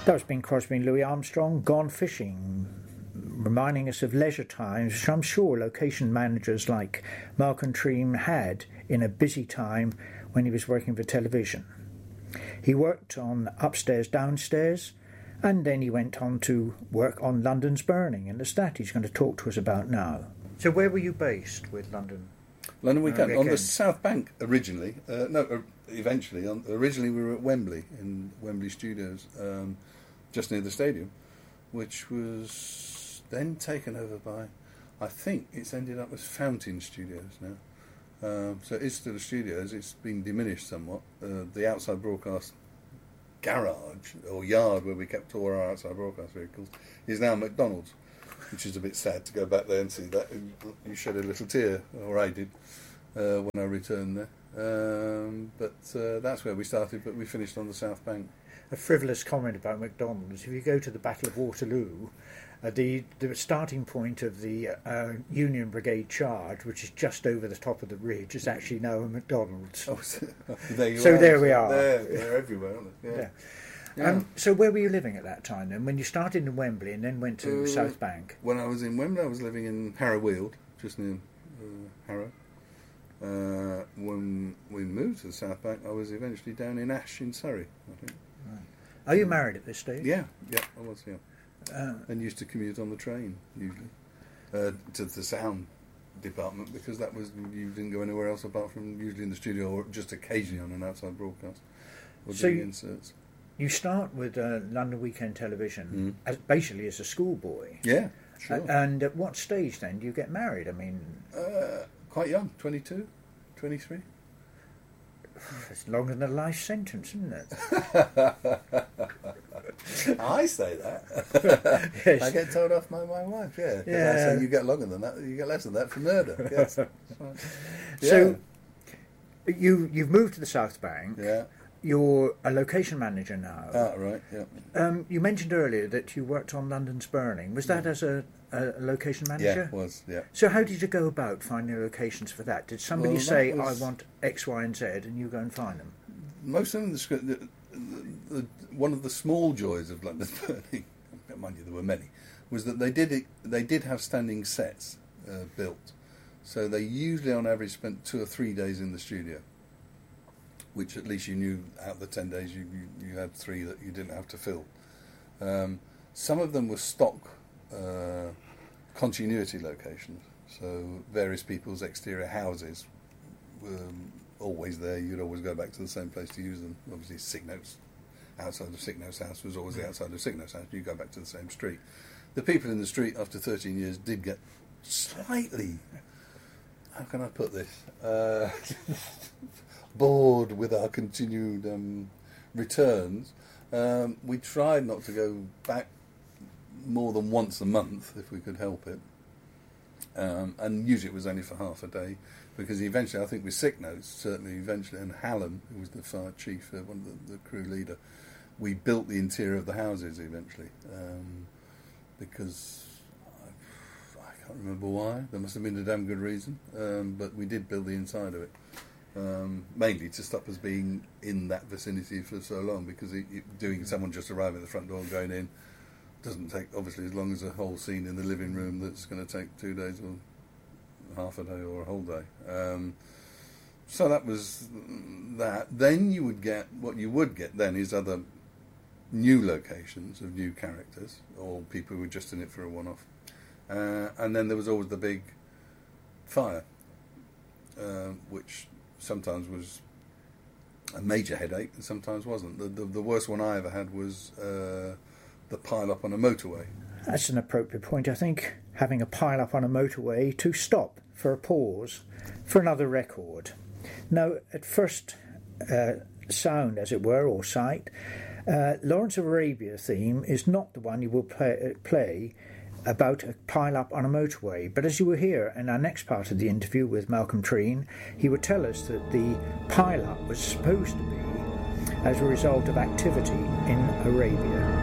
That was Bing Crosby and Louis Armstrong, Gone Fishing, reminding us of leisure times, which I'm sure location managers like Malcolm Treem had in a busy time when he was working for television. He worked on Upstairs, Downstairs, and then he went on to work on London's Burning, and that he's going to talk to us about now. So where were you based with London? London Weekend, on the South Bank originally. Eventually. Originally we were at Wembley, in Wembley Studios, just near the stadium, which was then taken over by, I think it's ended up as Fountain Studios now. So it's still the studios, it's been diminished somewhat. The outside broadcast garage, or yard where we kept all our outside broadcast vehicles, is now McDonald's, which is a bit sad to go back there and see that. You shed a little tear, or I did, when I returned there. But that's where we started, but we finished on the South Bank. A frivolous comment about McDonald's. If you go to the Battle of Waterloo, the starting point of the Union Brigade charge, which is just over the top of the ridge, is actually now a McDonald's. Oh, there you so are. There we are. They're everywhere, aren't they? Yeah. Yeah. So where were you living at that time then? When you started in Wembley and then went to South Bank? When I was in Wembley, I was living in Harrow Weald, just near Harrow. When we moved to the South Bank, I was eventually down in Ash in Surrey, I think. Right. Are you married at this stage? Yeah, I was, yeah. And used to commute on the train, usually, to the sound department, because that was, you didn't go anywhere else apart from usually in the studio or just occasionally on an outside broadcast or doing inserts. You start with London Weekend Television basically as a schoolboy. Yeah, sure. And at what stage then do you get married? I mean... quite young, 22, 23. It's longer than a life sentence, isn't it? I say that. Yes. I get told off by my wife, yeah. I say you get longer than that, you get less than that for murder. Yes. Yeah. So, you've moved to the South Bank. Yeah. You're a location manager now. Ah, right, yeah. You mentioned earlier that you worked on London's Burning. Was that as a location manager? Yeah, it was, yeah. So how did you go about finding locations for that? Did somebody say, I want X, Y and Z, and you go and find them? Most of them, one of the small joys of London's Burning, mind you there were many, was that they did have standing sets built. So they usually on average spent 2 or 3 days in the studio, which at least you knew out of the 10 days you had 3 that you didn't have to fill. Some of them were stock continuity locations, so various people's exterior houses were always there. You'd always go back to the same place to use them. Obviously Signo's, outside of Signo's house was always the outside of Signo's house. You go back to the same street. The people in the street after 13 years did get slightly, how can I put this, bored with our continued returns. We tried not to go back more than once a month if we could help it, and usually it was only for half a day, because eventually I think with Signo's certainly eventually, and Hallam, who was the fire chief, one of the crew leader, we built the interior of the houses eventually, because I can't remember why. There must have been a damn good reason, but we did build the inside of it. Mainly to stop us being in that vicinity for so long, because someone just arriving at the front door and going in doesn't take obviously as long as a whole scene in the living room that's going to take 2 days or half a day or a whole day. So that was that. Then you would get, what you would get then is other new locations of new characters or people who were just in it for a one-off. And then there was always the big fire, which sometimes was a major headache and sometimes wasn't. The worst one I ever had was the pile-up on a motorway. That's an appropriate point, I think, having a pile-up on a motorway to stop for a pause for another record. Now, at first sound, as it were, or sight, Lawrence of Arabia theme is not the one you will play about a pile-up on a motorway, but as you will hear in our next part of the interview with Malcolm Treene, he would tell us that the pile-up was supposed to be as a result of activity in Arabia.